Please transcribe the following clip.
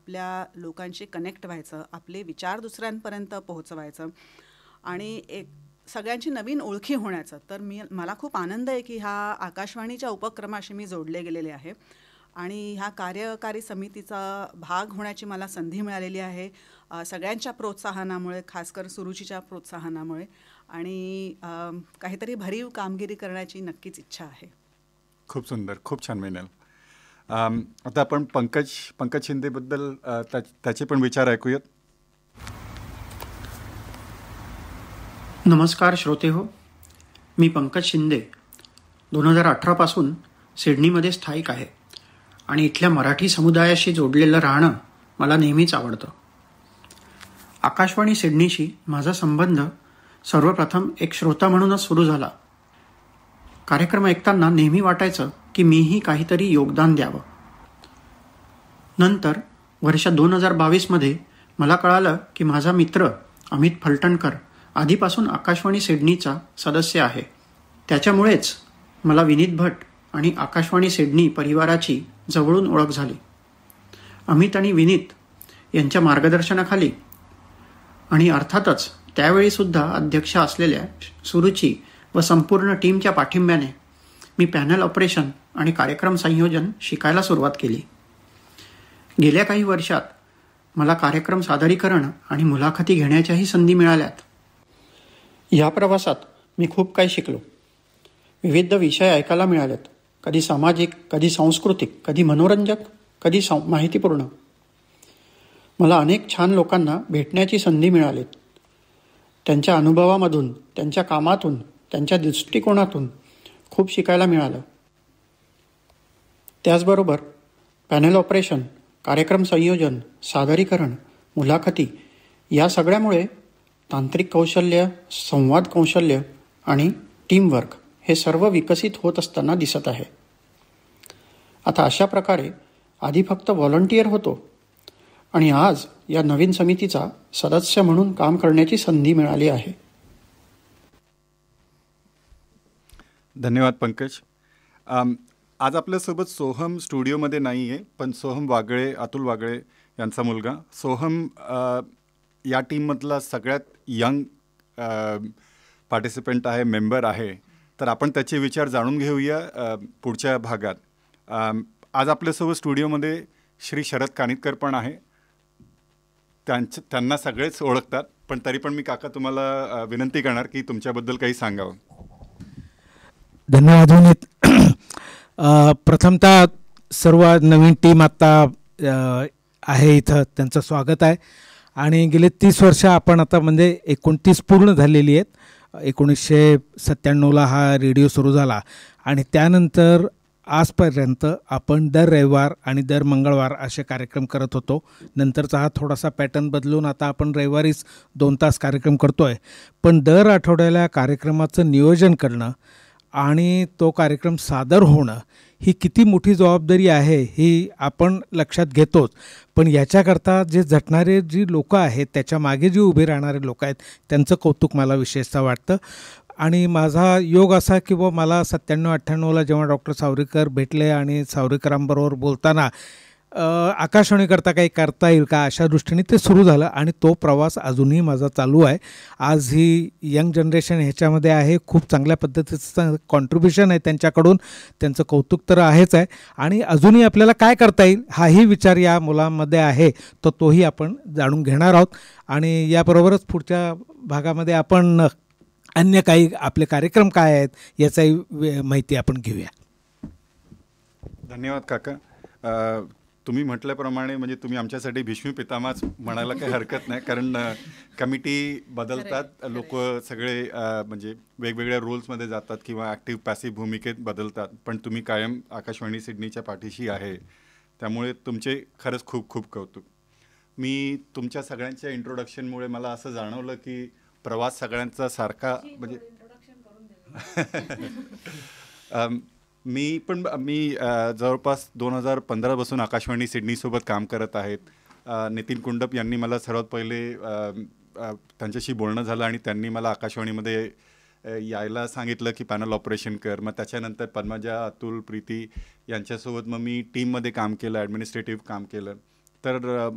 आपल्या लोकांशी कनेक्ट व्हायचं, आपले विचार दुसऱ्यांपर्यंत पोहोचवायचं आणि एक सगळ्यांची नवीन ओळखी होण्याचं. तर मला खूप आनंद आहे की ह्या आकाशवाणीच्या उपक्रमाशी मी जोडले गेलेले आहे आणि ह्या कार्यकारी समितीचा भाग होण्याची मला संधी मिळालेली आहे सगळ्यांच्या प्रोत्साहनामुळे, खासकर सुरुचीच्या प्रोत्साहनामुळे. आणि काहीतरी भरीव कामगिरी करण्याची नक्कीच इच्छा आहे. खूप सुंदर, खूप छान मिळेल. आता आपण पंकज शिंदेबद्दल त्याचे पण विचार ऐकूयात. नमस्कार श्रोते हो, मी पंकज शिंदे 2018 पासून सिडनीमध्ये स्थायिक आहे आणि इथल्या मराठी समुदायाशी जोडलेलं राहणं मला नेहमीच आवडतं. आकाशवाणी सिडनीशी माझा संबंध सर्वप्रथम एक श्रोता म्हणूनच सुरू झाला. कार्यक्रम ऐकताना नेहमी वाटायचं की मीही काहीतरी योगदान द्यावं. नंतर वर्ष 2022मध्ये मला कळालं की माझा मित्र अमित फलटणकर आधीपासून आकाशवाणी सिडनीचा सदस्य आहे. त्याच्यामुळेच मला विनीत भट आणि आकाशवाणी सिडनी परिवाराची जवळून ओळख झाली. अमित आणि विनीत यांच्या मार्गदर्शनाखाली आणि अर्थातच त्यावेळीसुद्धा अध्यक्ष असलेल्या सुरुची व संपूर्ण टीमच्या पाठिंब्याने मी पॅनल ऑपरेशन आणि कार्यक्रम संयोजन शिकायला सुरुवात केली. गेल्या काही वर्षात मला कार्यक्रम सादरीकरण आणि मुलाखती घेण्याच्याही संधी मिळाल्यात. या प्रवासात मी खूप काही शिकलो. विविध विषय ऐकायला मिळालेत, कधी सामाजिक, कधी सांस्कृतिक, कधी मनोरंजक, कधी माहितीपूर्ण. मला अनेक छान लोकांना भेटण्याची संधी मिळाली. त्यांच्या अनुभवामधून, त्यांच्या कामातून, त्यांच्या दृष्टिकोनातून खूप शिकायला मिळालं. त्याचबरोबर पॅनल ऑपरेशन, कार्यक्रम संयोजन, सादरीकरण, मुलाखती या सगळ्यामुळे तांत्रिक कौशल्य, संवाद कौशल्य आणि टीमवर्क हे सर्व विकसित होत असताना दिसत आहे. आता अशा प्रकारे आधी फक्त व्हॉलंटियर होतो आणि आज या नवीन समितीचा सदस्य म्हणून काम करण्याची संधी मिळाली आहे. धन्यवाद पंकज. आज आपल्यासोबत सोहम स्टुडिओमध्ये नाही आहे, पण सोहम वागळे, अतुल वागळे यांचा मुलगा सोहम या टीममधला सगळ्यात यंग पार्टिसिपंट आहे, मेंबर आहे. तर आपण त्याचे विचार जाणून घेऊया पुढच्या भागात. आज आपल्यासोबत स्टुडिओमध्ये श्री शरद कानिटकर पण आहे. त्यांना सगळेच ओळखतात, पण तरी पण मी काका तुम्हाला विनंती करणार की तुमच्याबद्दल काही सांगावं. धन्यवाद विनीत. प्रथमतः सर्व नवीन टीम आत्ता आहे इथं, त्यांचं स्वागत आहे. आणि गेले 30 वर्ष आपण आता म्हणजे 29 पूर्ण झालेली आहेत. 1997ला हा रेडिओ सुरू झाला आणि त्यानंतर आजपर्यंत आपण दर रविवार आणि दर मंगळवार असे कार्यक्रम करत होतो. नंतरचा हा थोडासा पॅटर्न बदलून आता आपण रविवारीच 2 तास कार्यक्रम करतो आहे. पण दर आठवड्याला कार्यक्रमाचं नियोजन करणं आणि तो कार्यक्रम सादर होणं ही किती मोठी जबाबदारी आहे ही आपण लक्षात घेतोच. पण याच्याकरता जे झटणारे जी लोकं आहेत, त्याच्या मागे जे उभे राहणारे लोक आहेत, त्यांचं कौतुक मला विशेषतः वाटतं. आणि माझा योग असा की मला 97-98ला जेव्हा डॉक्टर सावरीकर भेटले आणि सावरीकरांबरोबर बोलताना आकाशवाणीकरता काही करता येईल का अशा दृष्टीने ते सुरू झालं आणि तो प्रवास अजूनही माझा चालू आहे. आज ही यंग जनरेशन ह्याच्यामध्ये आहे, खूप चांगल्या पद्धतीचं कॉन्ट्रीब्युशन आहे त्यांच्याकडून, त्यांचं कौतुक तर आहेच आहे. आणि अजूनही आपल्याला काय करता येईल हाही विचार या मुलांमध्ये आहे, तर तोही आपण जाणून घेणार आहोत. आणि याबरोबरच पुढच्या भागामध्ये आपण अन्य काही आपले कार्यक्रम काय आहेत याचाही माहिती आपण घेऊया. धन्यवाद काका. तुम्ही म्हटल्याप्रमाणे म्हणजे तुम्ही आमच्यासाठी भीष्मी पितामहच म्हणायला काही हरकत नाही, कारण कमिटी बदलतात, लोक सगळे म्हणजे वेगवेगळ्या रोल्समध्ये जातात किंवा ॲक्टिव्ह पॅसिव्ह भूमिकेत बदलतात, पण तुम्ही कायम आकाशवाणी सिडनीच्या पाठीशी आहे. त्यामुळे तुमचे खरंच खूप खूप कौतुक. मी तुमच्या सगळ्यांच्या इंट्रोडक्शनमुळे मला असं जाणवलं की प्रवास सगळ्यांचा सारखा म्हणजे मी जवळपास 2015 पासून आकाशवाणी सिडनीसोबत काम करत आहेत. नितीन कुंडप यांनी मला सर्वात पहिले त्यांच्याशी बोलणं झालं आणि त्यांनी मला आकाशवाणीमध्ये यायला सांगितलं की पॅनल ऑपरेशन कर. मग त्याच्यानंतर पद्मजा, अतुल, प्रीती यांच्यासोबत मग मी टीममध्ये काम केलं, ॲडमिनिस्ट्रेटिव्ह काम केलं. तर